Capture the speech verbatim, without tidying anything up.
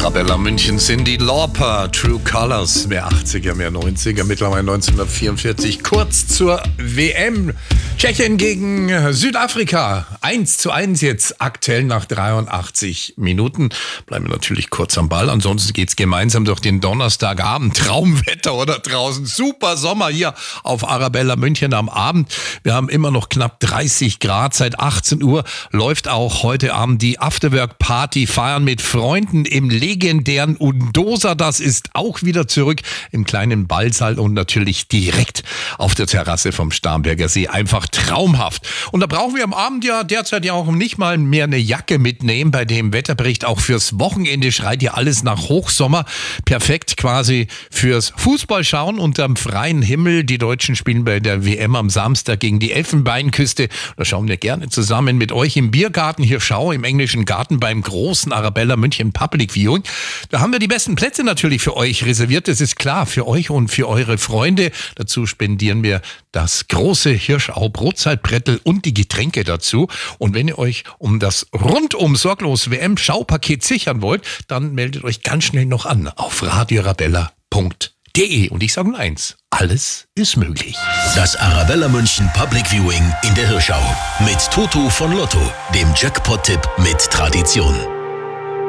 Arabella München, Cyndi Lauper, True Colors, mehr achtziger, mehr neunziger, mittlerweile neunzehnhundertvierundvierzig, kurz zur W M. Tschechien gegen Südafrika, eins zu eins jetzt aktuell nach dreiundachtzig Minuten. Bleiben wir natürlich kurz am Ball, ansonsten geht's gemeinsam durch den Donnerstagabend. Traumwetter oder draußen, super Sommer hier auf Arabella München am Abend. Wir haben immer noch knapp dreißig Grad, seit achtzehn Uhr läuft auch heute Abend die Afterwork-Party, feiern mit Freunden im legendären Undosa. Das ist auch wieder zurück im kleinen Ballsaal und natürlich direkt auf der Terrasse vom Starnberger See. Einfach traumhaft. Und da brauchen wir am Abend ja derzeit ja auch nicht mal mehr eine Jacke mitnehmen. Bei dem Wetterbericht auch fürs Wochenende schreit ja alles nach Hochsommer. Perfekt quasi fürs Fußballschauen unterm freien Himmel. Die Deutschen spielen bei der W M am Samstag gegen die Elfenbeinküste. Da schauen wir gerne zusammen mit euch im Biergarten hier Schau im englischen Garten beim großen Arabella München Public Viewing. Da haben wir die besten Plätze natürlich für euch reserviert. Das ist klar, für euch und für eure Freunde. Dazu spendieren wir das große Hirschau Brotzeitbrettel und die Getränke dazu. Und wenn ihr euch um das rundum sorglos W M-Schaupaket sichern wollt, dann meldet euch ganz schnell noch an auf radio arabella punkt de. Und ich sage nur eins, alles ist möglich. Das Arabella München Public Viewing in der Hirschau mit Toto von Lotto, dem Jackpot-Tipp mit Tradition.